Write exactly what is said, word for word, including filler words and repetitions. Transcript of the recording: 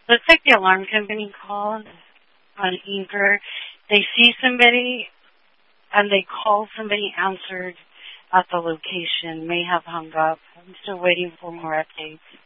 Looks like the alarm company called on Anchor. They see somebody and they call somebody answered at the location. May have hung up. I'm still waiting for more updates.